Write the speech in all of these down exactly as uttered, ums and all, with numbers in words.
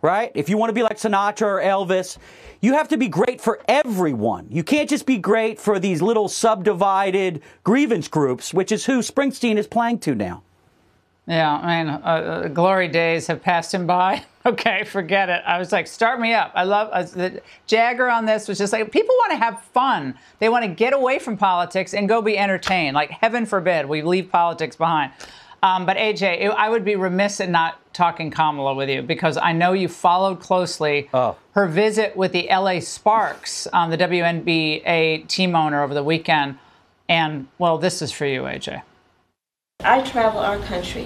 right? If you want to be like Sinatra or Elvis, you have to be great for everyone. You can't just be great for these little subdivided grievance groups, which is who Springsteen is playing to now. Yeah, I mean, uh, glory days have passed him by. Okay, forget it. I was like, start me up. I love uh, the Jagger on this was just like, people want to have fun. They want to get away from politics and go be entertained. Like, heaven forbid we leave politics behind. Um, but A J, I would be remiss in not talking Kamala with you, because I know you followed closely oh. her visit with the L A Sparks, um, the W N B A team owner over the weekend. And, well, this is for you, A J. I travel our country.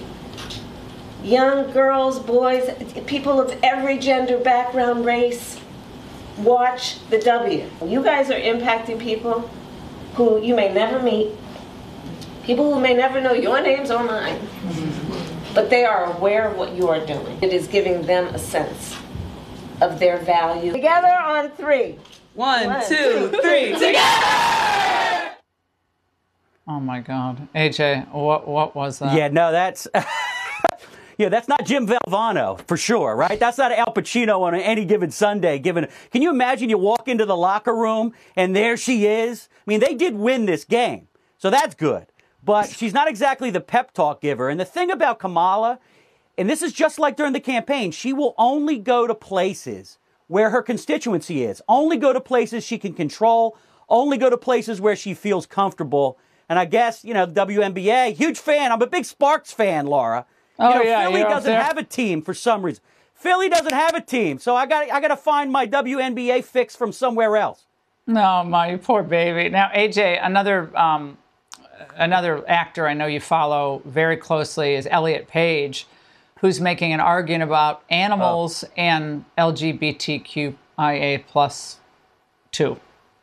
Young girls, boys, people of every gender, background, race, watch the W. You guys are impacting people who you may never meet, people who may never know your names or mine, but they are aware of what you are doing. It is giving them a sense of their value. Together on three. One, One two, two, three, together! Oh my God. A J, what what was that? Yeah, no, that's yeah, that's not Jim Valvano for sure, right? That's not Al Pacino on any given Sunday. Given, can you imagine you walk into the locker room and there she is? I mean, they did win this game, so that's good. But she's not exactly the pep talk giver. And the thing about Kamala, and this is just like during the campaign, she will only go to places where her constituency is. Only go to places she can control. Only go to places where she feels comfortable. And I guess, you know, the W N B A, huge fan. I'm a big Sparks fan, Laura. Oh, you know, yeah, Philly you're doesn't up there. have a team for some reason. Philly doesn't have a team. So I got I got to find my W N B A fix from somewhere else. No, my poor baby. Now, A J, another um, another actor I know you follow very closely is Elliot Page, who's making an argument about animals oh. and L G B T Q I A plus two.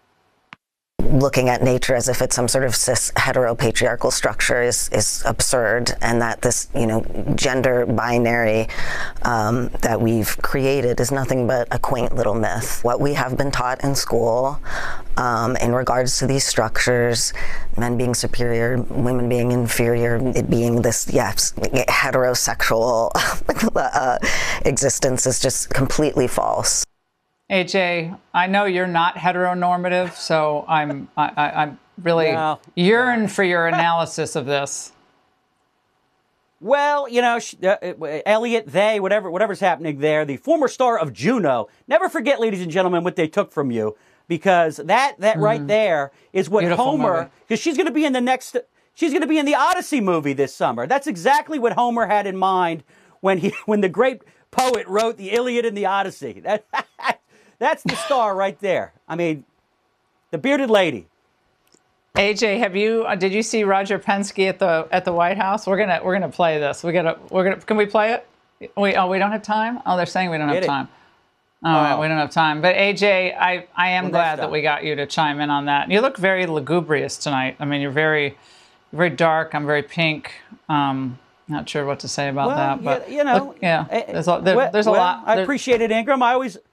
Looking at nature as if it's some sort of cis heteropatriarchal structure is is absurd, and that this, you know, gender binary um, that we've created is nothing but a quaint little myth. What we have been taught in school um, in regards to these structures, men being superior, women being inferior, it being this yes heterosexual uh, existence is just completely false. A J, I know you're not heteronormative, so I'm I, I, I'm really no, yearn no. for your analysis of this. Well, you know, uh, Elliot, they, whatever, whatever's happening there, the former star of Juno. Never forget, ladies and gentlemen, what they took from you, because that that mm. right there is what Beautiful Homer, because she's going to be in the next, she's going to be in the Odyssey movie this summer. That's exactly what Homer had in mind when he when the great poet wrote the Iliad and the Odyssey. That. That's the star right there. I mean, the bearded lady. A J, have you? Uh, did you see Roger Penske at the at the White House? We're gonna we're gonna play this. We gotta we're gonna. Can we play it? We oh we don't have time. Oh, they're saying we don't have time. All right, we don't have time. But A J, I I am well, glad that we got you to chime in on that. You look very lugubrious tonight. I mean, you're very very dark. I'm very pink. Um, not sure what to say about well, that, but you, you know, look, yeah, there's a, there, well, there's a well, lot. I there, appreciate it, Ingram. I always.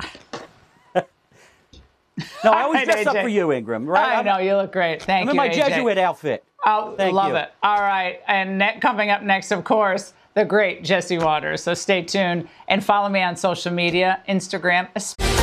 No, I always dress up for you, Ingram. Right? I know, you look great. Thank you, you, I'm in my A J. Jesuit outfit. I Thank love you. it. All right, and ne- coming up next, of course, the great Jesse Waters. So stay tuned and follow me on social media, Instagram.